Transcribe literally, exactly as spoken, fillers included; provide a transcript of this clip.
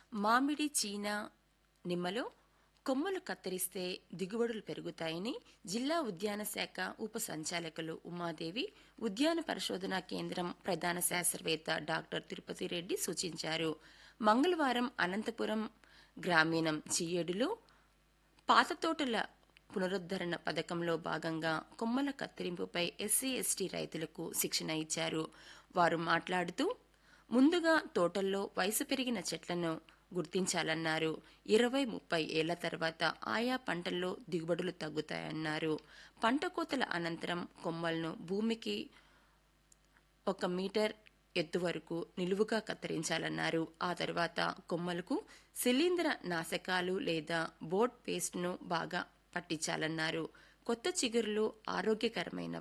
మామిడి, చీనా, నిమ్మలో కొమ్మలు కత్తిరిస్తే దిగుబడులు పెరుగుతాయని జిల్లా ఉద్యాన శాఖ ఉప సంచాలకులు ఉమాదేవి, ఉద్యాన పరిశోధనా కేంద్రం ప్రధాన శాస్త్రవేత్త డాక్టర్ తిరుపతి రెడ్డి సూచించారు. మంగళవారం అనంతపురం గ్రామీణం జియ్యేడులో పాత తోటల పునరుద్ధరణ పథకంలో భాగంగా కొమ్మల కత్తిరింపుపై ఎస్సీ ఎస్టీ రైతులకు శిక్షణ ఇచ్చారు. వారు మాట్లాడుతూ ముందుగా తోటల్లో వయసు పెరిగిన చెట్లను గుర్తించాలన్నారు. ఇరవై ముప్పై ఏళ్ల తర్వాత ఆయా పంటల్లో దిగుబడులు తగ్గుతాయన్నారు. పంట కోతల అనంతరం కొమ్మలను భూమికి ఒక మీటర్ ఎత్తు వరకు నిలువుగా కత్తిరించాలన్నారు. ఆ తర్వాత కొమ్మలకు శిలీంద్ర నాశకాలు లేదా బోట్ పేస్ట్ను బాగా పట్టించాలన్నారు. కొత్త చిగురులు ఆరోగ్యకరమైన